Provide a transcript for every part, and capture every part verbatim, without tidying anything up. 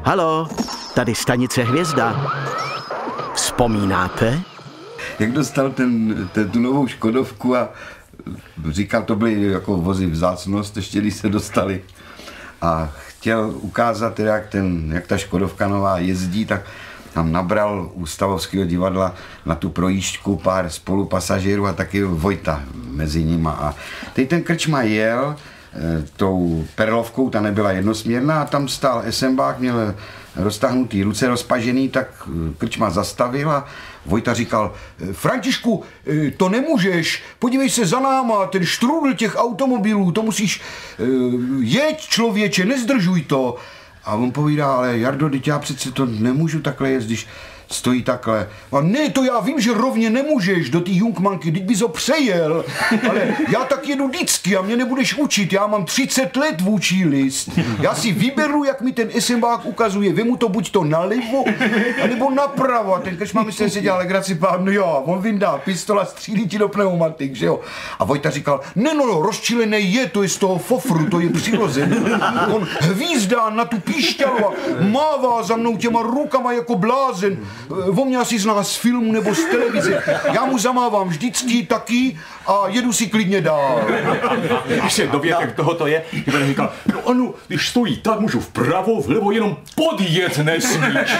Halo, tady stanice Hvězda. Vzpomínáte? Jak dostal ten, ten, tu novou Škodovku a říkal, to byly jako vozy vzácnost, ještě když se dostali. A chtěl ukázat, jak, ten, jak ta Škodovka nová jezdí, tak tam nabral u Stavovského divadla na tu projížďku pár spolupasažérů a taky Vojta mezi nima. A teď ten krčma jel e, tou Perlovkou, ta nebyla jednosměrná, a tam stál esembák, měl roztáhnutý ruce, rozpažený, tak krčma zastavil a Vojta říkal: Františku, to nemůžeš, podívej se za náma, ten štrůdl těch automobilů, to musíš, jeď člověče, nezdržuj to. A on povídá: ale Jardo, teď já přece to nemůžu takhle jezdit, když stojí takhle. A ne, to já vím, že rovně nemůžeš do té Jungmanky, teď bys ho přejel, ale já tak jedu vždycky a mě nebudeš učit, já mám třicet let vůči list. Já si vyberu, jak mi ten esembák ukazuje, vemu to buď to nalevo, anebo napravo. A ten krčma mi se dělal legraci, pán, no jo, on vyndá pistola, střílí ti do pneumatik, že jo. A Vojta říkal: ne, no, no, rozčilený je, to je z toho fofru, to je přirozený. On hvízdá na tu píšťalu a mává za mnou těma rukama jako blázen. On mě asi zná z filmu nebo z televize. Já mu zamávám vždycky taky a jedu si klidně dál. Ještě dovětek tohoto je, že říkal: no ano, když stojí tak, můžu vpravo, vlevo, jenom podjet nesmíš.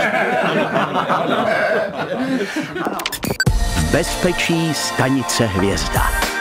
V bezpečí stanice Hvězda.